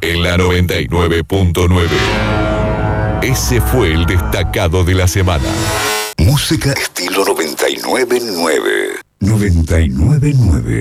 en la 99.9. Ese fue el destacado de la semana. Música estilo 99.9. 99.9.